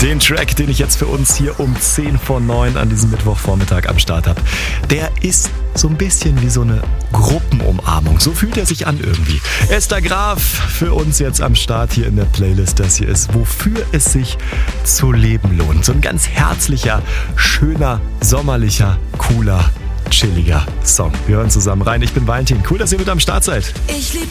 Den Track, den ich jetzt für uns hier um 10 vor 9 an diesem Mittwochvormittag am Start habe, der ist so ein bisschen wie so eine Gruppenumarmung. So fühlt er sich an irgendwie. Esther Graf für uns jetzt am Start hier in der Playlist. Das hier ist Wofür es sich zu leben lohnt. So ein ganz herzlicher, schöner, sommerlicher, cooler, chilliger Song. Wir hören zusammen rein. Ich bin Valentin. Cool, dass ihr mit am Start seid.